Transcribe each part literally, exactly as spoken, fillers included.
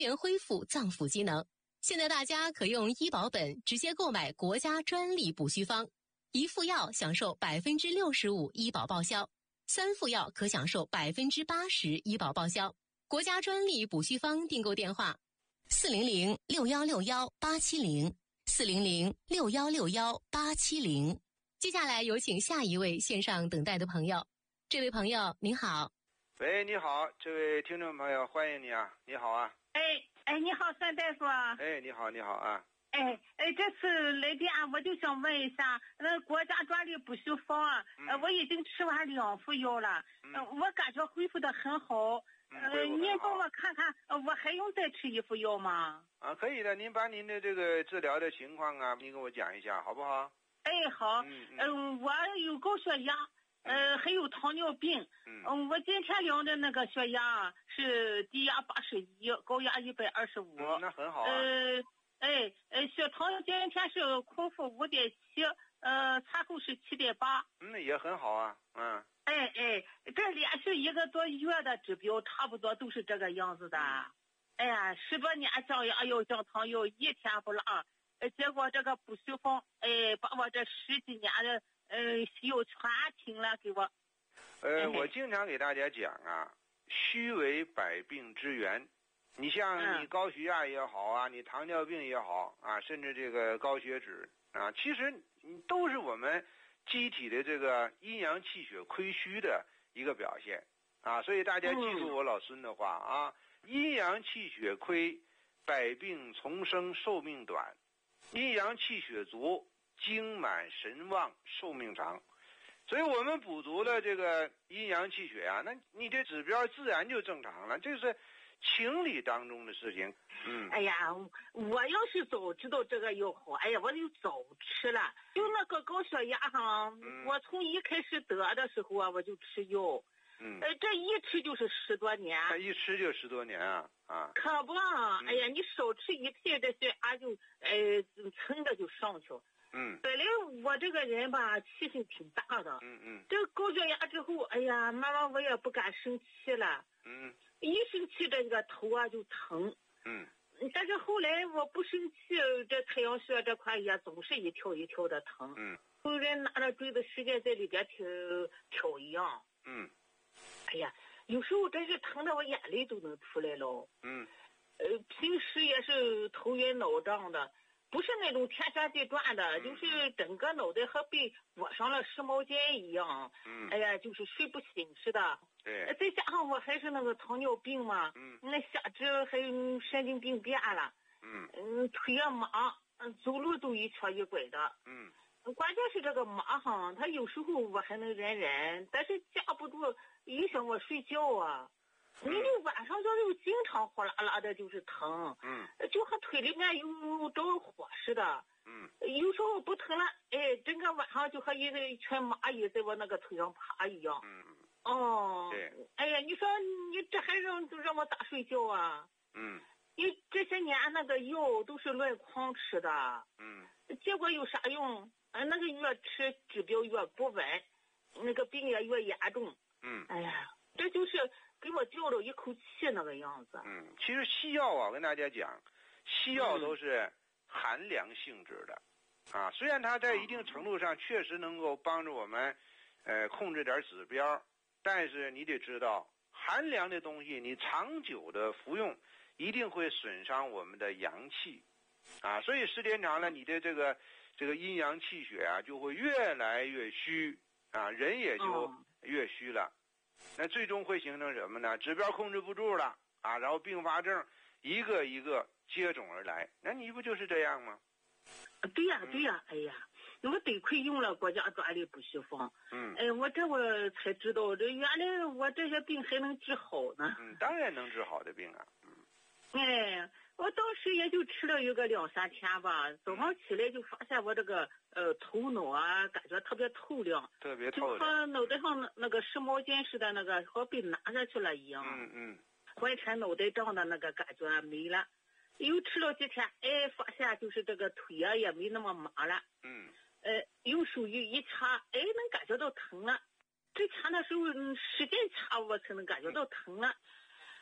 原恢复脏腑机能。现在大家可用医保本直接购买国家专利补虚方，一副药享受百分之六十五医保报销，三副药可享受百分之八十医保报销。国家专利补虚方订购电话：四零零六幺六幺八七零，四零零六幺六幺八七零。接下来有请下一位线上等待的朋友。这位朋友您好。 喂，你好，这位听众朋友，欢迎你啊，你好啊。 哎哎，你好，孙大夫啊。 哎，你好，你好啊。 哎哎，这次来电我就想问一下，那国家专利补虚方啊，嗯、呃，我已经吃完两副药了，嗯、呃，我感觉恢复的很好。 嗯、 呃，您帮我看看，呃，我还用再吃一副药吗？ 啊，可以的，您把您的这个治疗的情况啊，您给我讲一下，好不好？ 哎，好。 嗯嗯、 呃。我有高血压。呃，还有糖尿病。 嗯， 嗯，我今天量的那个血压是低压八十一，高压一百二十五。 那很好啊。 呃，哎，呃，血糖今天是空腹五点七，呃，餐后是七点八。 嗯，也很好啊。嗯。 哎哎，这连续一个多月的指标差不多都是这个样子的。嗯、哎呀，十多年降压药、降糖药一天不落，呃，结果这个补虚方，哎，把我这十几年的。呃，药全停了，给我。 呃，我经常给大家讲啊，虚为百病之源。你像你高血压也好啊，你糖尿病也好啊，甚至这个高血脂啊，其实都是我们机体的这个阴阳气血亏虚的一个表现啊。所以大家记住我老孙的话啊，阴阳气血亏，百病丛生，寿命短；阴阳气血足，精满神旺，寿命长。所以我们补足了这个阴阳气血啊，那你这指标自然就正常了，这是情理当中的事情。嗯。 哎呀，我要是早知道这个药好，哎呀，我就早吃了。就那个高血压哈，嗯、我从一开始得的时候啊，我就吃药。 嗯。 呃，这一吃就是十多年。 这一吃就十多年啊啊！ 可不，嗯、哎呀，你少吃一片，这血压就呃蹭着就上去。 嗯， 本来我这个人吧，气性挺大的。 嗯嗯。 这高血压之后，哎呀，慢慢我也不敢生气了。 嗯。 一生气，这个头啊就疼。 嗯。 但是后来我不生气，这太阳穴这块也总是一跳一跳的疼。 嗯。 后来拿着锥子使劲在里边挑挑一样。 嗯。 哎呀，有时候真是疼的我眼泪都能出来了。 嗯。 呃，平时也是头晕脑胀的。不是那种天旋地转的，嗯、就是整个脑袋和被裹上了湿毛巾一样。 嗯， 哎呀，就是睡不醒似的。 对。 再加上我还是那个糖尿病嘛。 嗯。 那下肢还有神经病变了。 嗯。 嗯，腿也麻，嗯，走路都一瘸一拐的。 嗯。 关键是这个麻哈，他有时候我还能忍忍，但是架不住影响我睡觉啊。你就晚上就经常呼啦啦的，就是疼， 嗯， 就和腿里面有着火似的， 嗯， 有时候不疼了，哎，整个晚上就和一个一群蚂蚁在我那个腿上爬一样， 嗯， 哦， 对， 哎呀，你说你这还让让我咋睡觉啊？ 嗯， 你这些年那个药都是乱狂吃的， 嗯， 结果有啥用？啊，那个越吃指标越不稳，那个病也越严重， 嗯， 哎呀，这就是给我吊着一口气那个样子。 嗯，其实西药啊，我跟大家讲，西药都是寒凉性质的，嗯、啊，虽然它在一定程度上确实能够帮助我们，呃，控制点指标，但是你得知道，寒凉的东西你长久的服用，一定会损伤我们的阳气，啊，所以时间长了，你的这个这个阴阳气血啊，就会越来越虚，啊，人也就越虚了。那最终会形成什么呢？指标控制不住了啊，然后并发症一个一个接踵而来，那你不就是这样吗？ 对呀、啊、对呀、啊嗯、哎呀，我得亏用了国家专利补虚方。 嗯， 哎，我这我才知道，这原来我这些病还能治好呢。 嗯，当然能治好的病啊。嗯， 哎，我当时也就吃了有个两三天吧，早上起来就发现我这个呃头脑啊感觉特别透亮， 特别透亮， 就和脑袋上那那个湿毛巾似的，那个好被拿下去了一样。 嗯嗯， 浑身脑袋胀的那个感觉没了。又吃了几天，哎，发现就是这个腿啊也没那么麻了。 嗯， 呃，用手一一掐，哎，能感觉到疼了。之前的时候，嗯，使劲掐我才能感觉到疼了。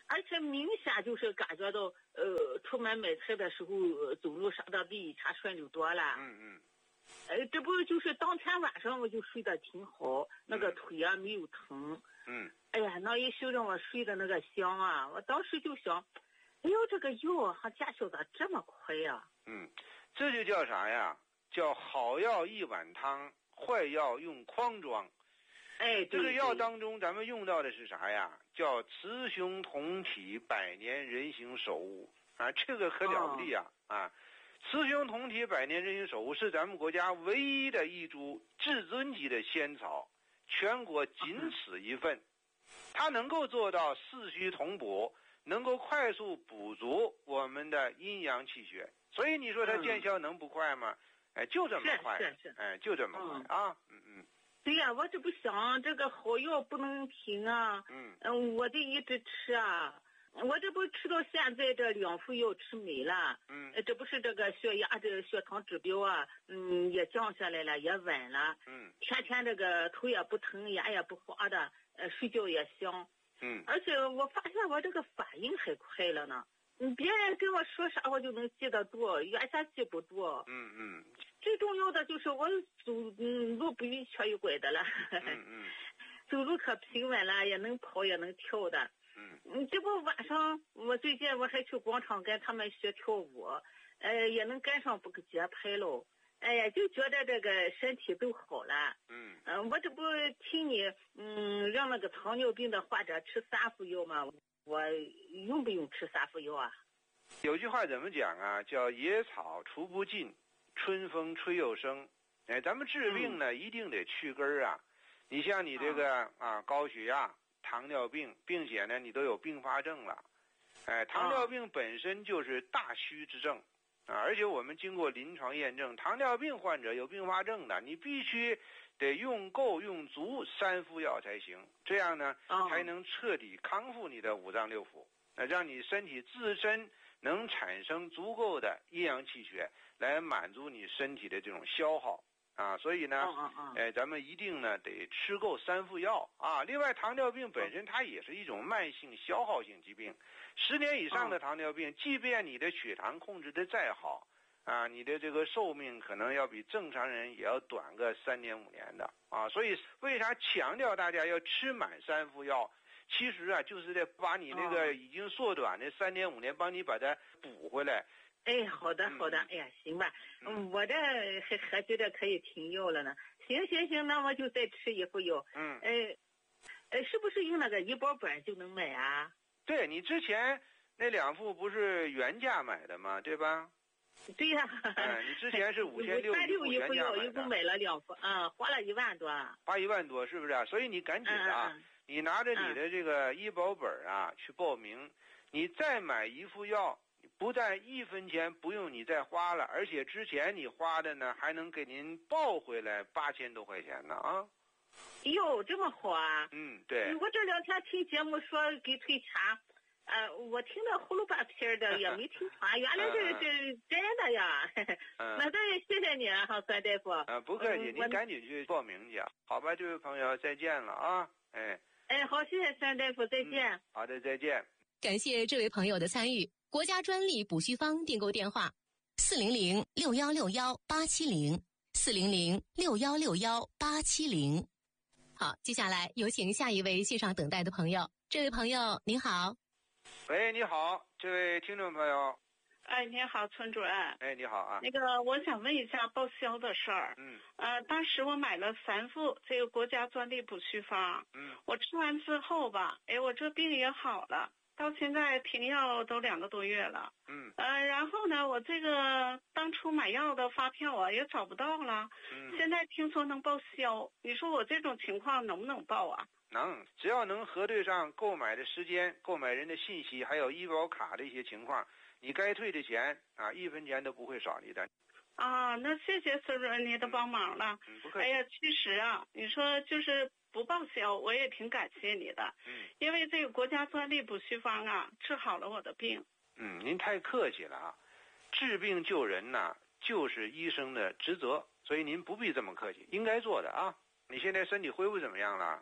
而且明显就是感觉到，呃，出门买菜的时候走路啥的比以前顺溜多了。 嗯嗯。 呃，这不就是当天晚上我就睡得挺好，那个腿啊没有疼。 嗯。 哎呀，那一宿让我睡的那个香啊，我当时就想，哎呦，这个药还见效的这么快呀？ 嗯，这就叫啥呀？叫好药一碗汤，坏药用筐装。 哎， 这个药当中咱们用到的是啥呀？叫雌雄同体，百年人形守护啊，这个可了不得呀！哦、啊，雌雄同体，百年人形守护是咱们国家唯一的一株至尊级的仙草，全国仅此一份。它能够做到四虚同补，能够快速补足我们的阴阳气血，所以你说它见效能不快吗？哎，就这么快， 是是是， 哎，就这么快、嗯、啊！嗯嗯。 对呀、啊，我这不想这个好药不能停啊， 嗯嗯，我得一直吃啊，我这不吃到现在这两副药吃没了， 嗯， 这不是这个血压这个血糖指标啊，嗯，也降下来了，也稳了， 嗯， 天天这个头也不疼，眼也不花的，呃，睡觉也香， 嗯， 而且我发现我这个反应还快了呢，嗯，别人跟我说啥我就能记得住，原先记不住， 嗯嗯。 最重要的就是我走嗯路不一瘸一拐的了， 嗯嗯， 走路可平稳了，也能跑也能跳的。 嗯， 嗯，这不晚上我最近我还去广场跟他们学跳舞，呃，也能跟上不个节拍喽。哎呀，就觉得这个身体都好了。 嗯， 嗯、呃，我这不听你嗯让那个糖尿病的患者吃三副药吗？我用不用吃三副药啊？ 有句话怎么讲啊？叫野草除不尽。春风吹又生，哎，咱们治病呢，嗯、一定得去根儿啊。你像你这个啊高血压、糖尿病，并且呢你都有并发症了，哎，糖尿病本身就是大虚之症啊，而且我们经过临床验证，糖尿病患者有并发症的，你必须得用够用足三副药才行，这样呢才能彻底康复你的五脏六腑，那让你身体自身能产生足够的阴阳气血。来满足你身体的这种消耗啊，所以呢，哎，咱们一定呢得吃够三副药啊。另外，糖尿病本身它也是一种慢性消耗性疾病，十年以上的糖尿病，即便你的血糖控制的再好啊，你的这个寿命可能要比正常人也要短个三年五年的啊。所以为啥强调大家要吃满三副药？其实啊，就是得把你那个已经缩短的三年五年，帮你把它补回来。 哎，好的好的，哎呀，行吧，嗯，我这还还觉得可以停药了呢。行行行，那我就再吃一副药。 嗯， 哎，呃，是不是用那个医保本就能买啊？ 对，你之前那两副不是原价买的吗？对吧？ 对呀、啊。 嗯，你之前是五千六一副药，一共买了两副，嗯，花了一万多。 花一万多是不是啊？所以你赶紧的啊， 嗯嗯、 你拿着你的这个医保本啊、嗯、去报名，你再买一副药。不但一分钱不用你再花了，而且之前你花的呢，还能给您报回来八千多块钱呢啊！ 哟，这么好啊！ 嗯，对。 我这两天听节目说给退钱，呃，我听得葫芦巴皮的，也没听穿，原来这是真的呀！ 嗯、 那这谢谢你啊，孙大夫。 啊，不客气，您赶紧去报名去。好吧，这位朋友，再见了啊！哎。 哎，好，谢谢孙大夫，再见、 嗯。好的，再见。 感谢这位朋友的参与。国家专利补虚方订购电话：四零零六幺六幺八七零，四零零六幺六幺八七零。好，接下来有请下一位线上等待的朋友。这位朋友您好。 喂，你好，这位听众朋友。 哎，你好，村主任。 哎，你好啊。 那个，我想问一下报销的事儿。 嗯。 呃，当时我买了三副这个国家专利补虚方。 嗯。 我吃完之后吧，哎，我这病也好了。到现在停药都两个多月了， 嗯， 呃，然后呢，我这个当初买药的发票啊也找不到了， 嗯， 现在听说能报销，你说我这种情况能不能报啊？ 能，只要能核对上购买的时间、购买人的信息，还有医保卡的一些情况，你该退的钱啊，一分钱都不会少你的。 啊，那谢谢孙主任你的帮忙了。 嗯，不客气。 哎呀，其实啊，你说就是不报销，我也挺感谢你的。 嗯， 因为这个国家专利补虚方啊，治好了我的病。 嗯，您太客气了啊！治病救人呐、啊，就是医生的职责，所以您不必这么客气，应该做的啊。你现在身体恢复怎么样了？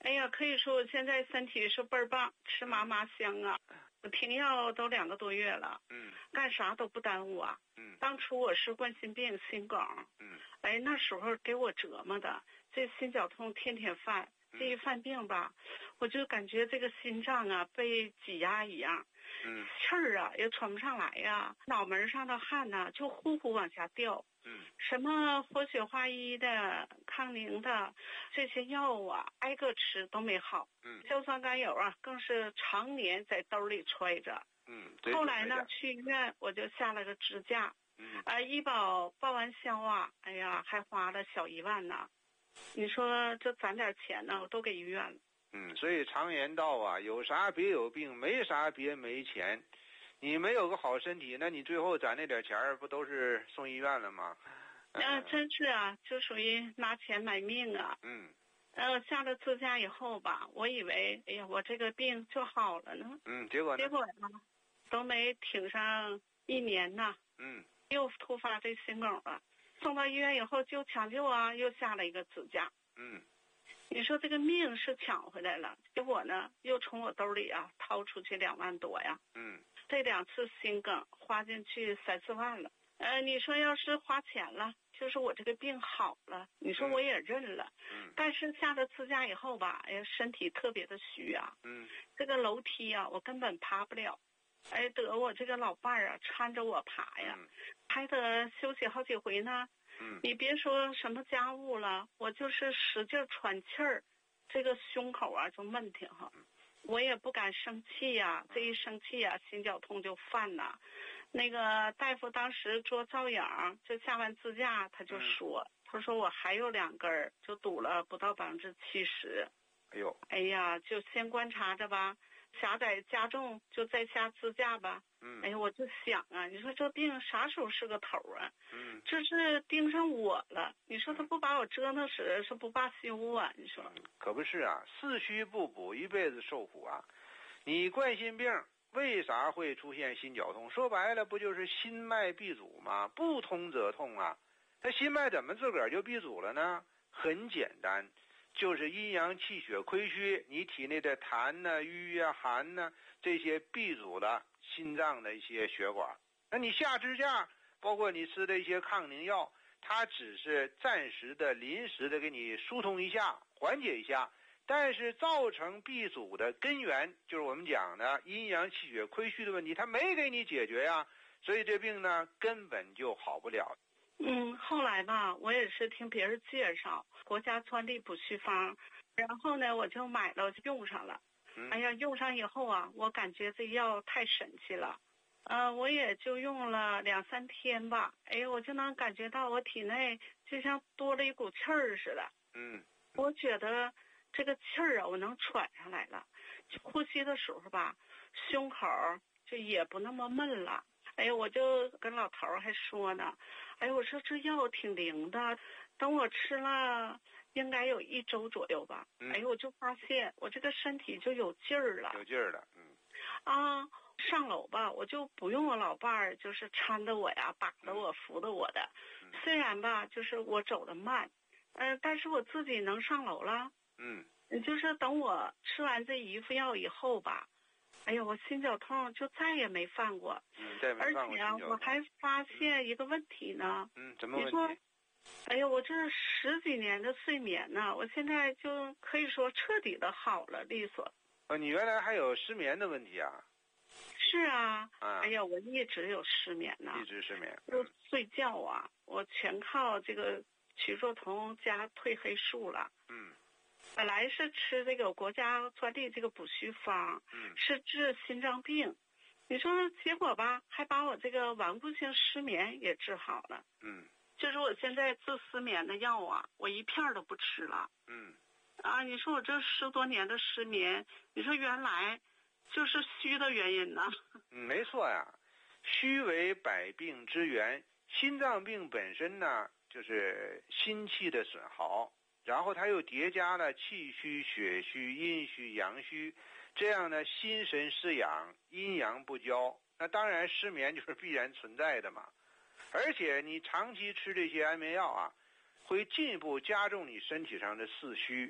哎呀，可以说我现在身体是倍儿棒，吃嘛嘛香啊。我停药都两个多月了， 嗯， 干啥都不耽误啊。 嗯， 当初我是冠心病、心梗， 嗯， 哎，那时候给我折磨的，这心绞痛天天犯，这一犯病吧，我就感觉这个心脏啊被挤压一样， 嗯， 气儿啊也喘不上来呀，脑门上的汗呐、就呼呼往下掉。 嗯， 什么活血化瘀的、康宁的这些药啊，挨个吃都没好。 嗯， 硝酸甘油啊，更是常年在兜里揣着。 嗯， 后来呢，去医院我就下了个支架。 嗯， 啊，医保报完销啊，哎呀，还花了小一万呢。你说这攒点钱呢，我都给医院了。 嗯，所以常言道啊，有啥别有病，没啥别没钱。你没有个好身体，那你最后攒那点钱儿不都是送医院了吗？ 那、呃、真是啊，就属于拿钱买命啊。 嗯。 呃，下了支架以后吧，我以为，哎呀，我这个病就好了呢。 嗯，结果呢？ 结果呢，都没挺上一年呢。 嗯。 又突发这心梗了，送到医院以后就抢救啊，又下了一个支架。 嗯。 你说这个命是抢回来了，结果呢，又从我兜里啊掏出去两万多呀。 嗯。 这两次心梗花进去三四万了。呃，你说要是花钱了，就是我这个病好了，你说我也认了。 嗯。 但是下了支架以后吧，哎呀，身体特别的虚啊。 嗯。 这个楼梯啊，我根本爬不了。哎，得我这个老伴儿啊搀着我爬呀， 嗯、 还得休息好几回呢。 嗯。 你别说什么家务了，我就是使劲喘气儿，这个胸口啊就闷挺哈。我也不敢生气呀、啊，这一生气呀、啊，心绞痛就犯呐。那个大夫当时做照影，就下完支架，他就说，嗯、他说我还有两根儿，就堵了不到百分之七十。 哎呦， 哎呀，就先观察着吧，狭窄加重就再下支架吧。 嗯， 哎呀，我就想啊，你说这病啥时候是个头啊？ 嗯， 这是盯上我了。你说他不把我折腾死，是不罢休啊？你说、 嗯、可不是啊，四虚不补，一辈子受苦啊。你冠心病为啥会出现心绞痛？说白了，不就是心脉闭阻吗？不通则痛啊。那心脉怎么自个儿就闭阻了呢？很简单，就是阴阳气血亏虚，你体内的痰呢、瘀啊、寒呢，这些闭阻了心脏的一些血管。那你下支架，包括你吃的一些抗凝药，它只是暂时的、临时的给你疏通一下、缓解一下。但是造成闭阻的根源，就是我们讲的阴阳气血亏虚的问题，它没给你解决呀，所以这病呢根本就好不了。 嗯，后来吧，我也是听别人介绍国家专利补虚方，然后呢我就买了，就用上了。 嗯、 哎呀，用上以后啊，我感觉这药太神奇了。呃，我也就用了两三天吧，哎，我就能感觉到我体内就像多了一股气儿似的。 嗯， 我觉得这个气儿啊，我能喘上来了，呼吸的时候吧，胸口就也不那么闷了。哎呀，我就跟老头儿还说呢，哎呀，我说这药挺灵的，等我吃了应该有一周左右吧。 嗯、 哎呀，我就发现我这个身体就有劲儿了， 有劲儿了。嗯。 啊，上楼吧，我就不用我老伴儿就是搀着我呀，把着我，扶着我的。 嗯、 虽然吧，就是我走得慢，嗯、呃，但是我自己能上楼了。 嗯， 就是等我吃完这一副药以后吧，哎呀，我心绞痛就再也没犯过。 嗯，再没犯过心绞痛。 而且我还发现一个问题呢。 嗯，什么问题？ 你说，哎呀，我这十几年的睡眠呢，我现在就可以说彻底的好了，利索。 哦，你原来还有失眠的问题啊？ 是啊。 啊。 哎呀，我一直有失眠呢。 一直失眠。 就睡觉啊，我全靠这个曲唑酮加褪黑素了。 嗯。 本来是吃这个国家专利这个补虚方， 嗯， 是治心脏病，你说结果吧，还把我这个顽固性失眠也治好了。 嗯， 就是我现在治失眠的药啊，我一片都不吃了。 嗯， 啊，你说我这十多年的失眠，你说原来就是虚的原因呢？ 嗯，没错呀，虚为百病之源，心脏病本身呢就是心气的损耗。然后它又叠加了气虚、血虚、阴虚、阳虚，这样呢，心神失养，阴阳不交，那当然失眠就是必然存在的嘛。而且你长期吃这些安眠药啊，会进一步加重你身体上的四虚。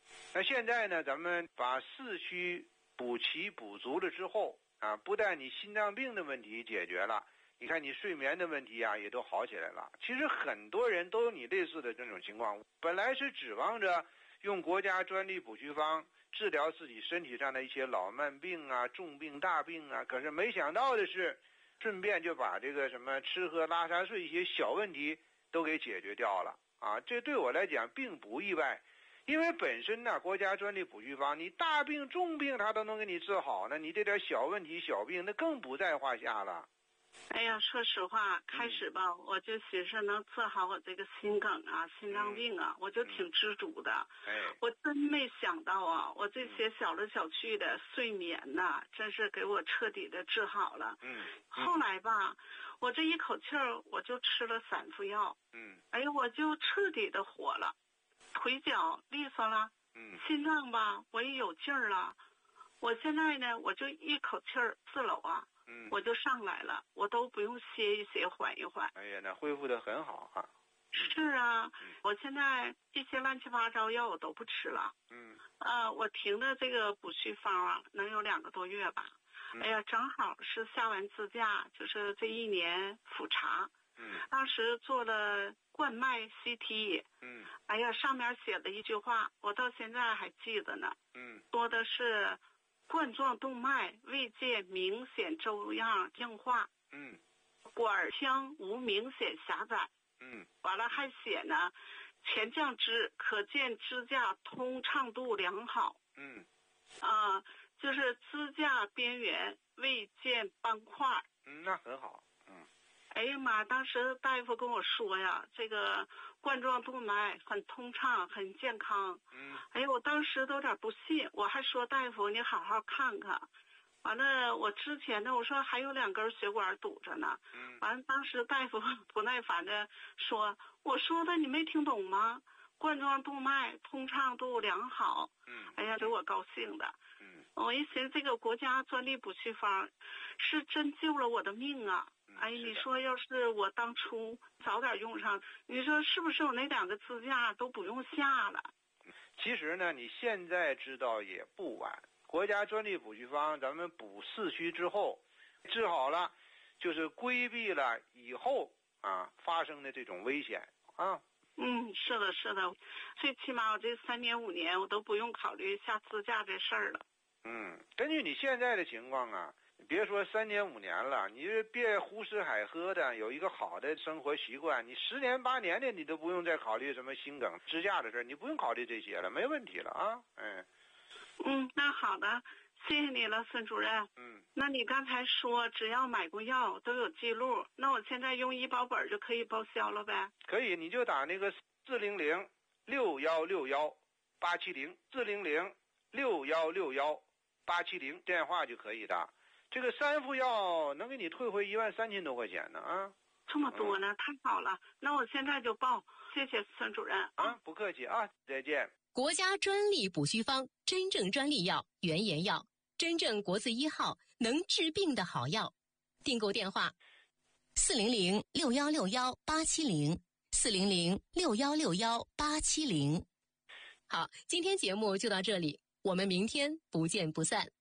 那现在呢，咱们把四虚补齐补足了之后啊，不但你心脏病的问题解决了，你看你睡眠的问题啊也都好起来了。其实很多人都有你类似的这种情况，本来是指望着用国家专利补虚方治疗自己身体上的一些老慢病啊、重病大病啊，可是没想到的是，顺便就把这个什么吃喝拉撒睡一些小问题都给解决掉了啊！这对我来讲并不意外，因为本身呢，国家专利补虚方，你大病重病它都能给你治好呢，你这点小问题小病那更不在话下了。 哎呀，说实话，开始吧，嗯、我就寻思能治好我这个心梗啊、心脏病啊，嗯、我就挺知足的。 哎， 我真没想到啊，我这些小来小去的睡眠呐，真是给我彻底的治好了。 嗯。 嗯后来吧，我这一口气儿我就吃了三副药。 嗯。 哎呀，我就彻底的火了，腿脚利索了。 嗯。 心脏吧，我也有劲儿了。我现在呢，我就一口气儿四楼啊。 嗯， 我就上来了，我都不用歇一歇缓一缓。 哎呀，那恢复得很好啊。 是啊，嗯、我现在一些乱七八糟药我都不吃了。 嗯。 呃，我停的这个补虚方啊，能有两个多月吧。嗯、哎呀，正好是下完支架，就是这一年复查。 嗯。 当时做了冠脉 C T。 嗯。 哎呀，上面写的一句话，我到现在还记得呢。 嗯。 说的是。冠状动脉未见明显粥样硬化， 嗯， 管腔无明显狭窄， 嗯， 完了还写呢，前降支可见支架通畅度良好， 嗯， 啊、呃，就是支架边缘未见斑块， 嗯，那很好，嗯， 哎呀妈，当时大夫跟我说呀，这个冠状动脉很通畅，很健康。 嗯， 哎呀，我当时都有点不信，我还说大夫你好好看看。完了，我之前呢，我说还有两根血管堵着呢。 嗯， 完了，当时大夫不耐烦的说：“我说的你没听懂吗？冠状动脉通畅度良好。” 嗯， 哎呀，给我高兴的。 嗯， 我一寻思，这个国家专利补虚方是真救了我的命啊！哎，你说要是我当初早点用上，你说是不是我那两个支架都不用下了？ 其实呢，你现在知道也不晚。国家专利补虚方，咱们补四虚之后，治好了，就是规避了以后啊发生的这种危险啊。 嗯，是的，是的，最起码我这三年五年我都不用考虑下支架这事儿了。 嗯，根据你现在的情况啊。别说三年五年了，你别胡吃海喝的，有一个好的生活习惯，你十年八年的你都不用再考虑什么心梗支架的事，你不用考虑这些了，没问题了啊。嗯， 嗯，那好的，谢谢你了，孙主任。 嗯， 那你刚才说只要买过药都有记录，那我现在用医保本就可以报销了呗？ 可以，你就打那个四零零六幺六幺八七零四零零六幺六幺八七零电话就可以的。这个三副药能给你退回一万三千多块钱呢啊！ 这么多呢，嗯、太好了！那我现在就报，谢谢孙主任啊！ 啊不客气啊，再见。 国家专利补虚方，真正专利药，原研药，真正国字一号，能治病的好药。订购电话：四零零六幺六幺八七零四零零六幺六幺八七零。好，今天节目就到这里，我们明天不见不散。